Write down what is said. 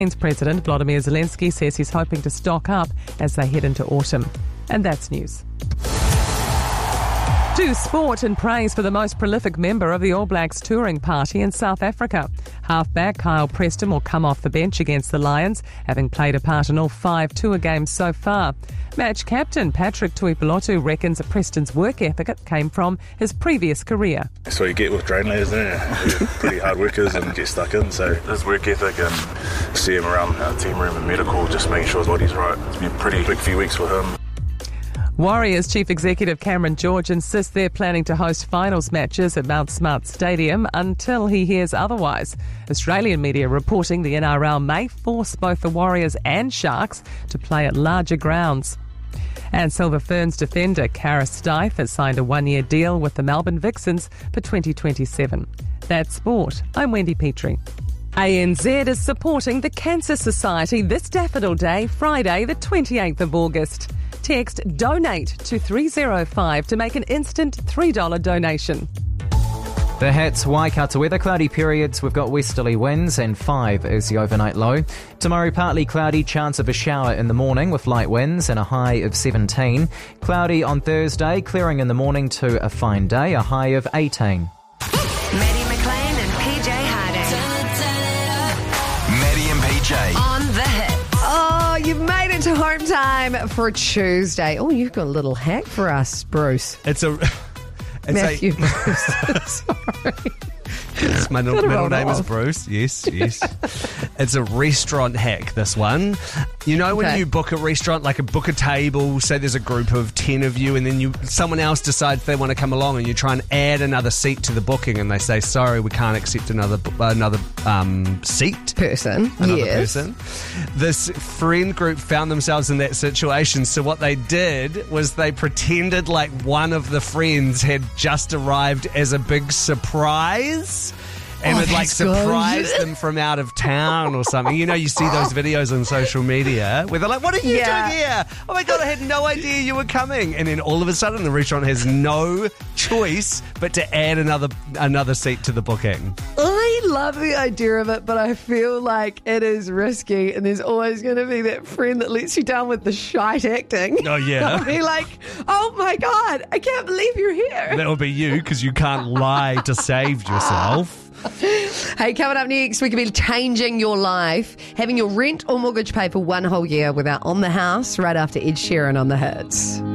President Volodymyr Zelensky says he's hoping to stock up as they head into autumn. And that's news. To sport and praise for the most prolific member of the All Blacks touring party in South Africa. Halfback Kyle Preston will come off the bench against the Lions, having played a part in all 5 tour games so far. Match captain Patrick Tuipulotu reckons that Preston's work ethic came from his previous career. That's what you get with train lads, don't you? They're pretty hard workers and get stuck in, so his work ethic and see him around our team room and medical, just making sure his body's right. It's been a pretty big few weeks for him. Warriors Chief Executive Cameron George insists they're planning to host finals matches at Mount Smart Stadium until he hears otherwise. Australian media reporting the NRL may force both the Warriors and Sharks to play at larger grounds. And Silver Ferns defender Cara Stife has signed a 1-year deal with the Melbourne Vixens for 2027. That's sport. I'm Wendy Petrie. ANZ is supporting the Cancer Society this Daffodil Day, Friday the 28th of August. Text DONATE to 305 to make an instant $3 donation. The Hats Waikato weather, cloudy periods. We've got westerly winds and 5 is the overnight low. Tomorrow partly cloudy, chance of a shower in the morning with light winds and a high of 17. Cloudy on Thursday, clearing in the morning to a fine day, a high of 18. Maddie McLean and PJ Harding. Maddie and PJ. On the Hit. Oh, you've made it to home time for Tuesday. Oh, you've got a little hack for us, Bruce. Matthew Bruce. Sorry. My middle name is Bruce. Yes. It's a restaurant hack, this one. You know when you book a restaurant, like book a table, say there's a group of 10 of you, and then someone else decides they want to come along and you try and add another seat to the booking and they say, sorry, we can't accept another seat. Person. This friend group found themselves in that situation, so what they did was they pretended like one of the friends had just arrived as a big surprise. And would surprise them from out of town or something. You know, you see those videos on social media where they're like, what are you doing here? Oh my God, I had no idea you were coming. And then all of a sudden the restaurant has no choice but to add another seat to the booking. I love the idea of it, but I feel like it is risky and there's always going to be that friend that lets you down with the shite acting. Oh, yeah. I'll be like, oh my God, I can't believe you're here. That'll be you because you can't lie to save yourself. Hey, coming up next, we could be changing your life, having your rent or mortgage paid for one whole year without On the House, right after Ed Sheeran on the Hits.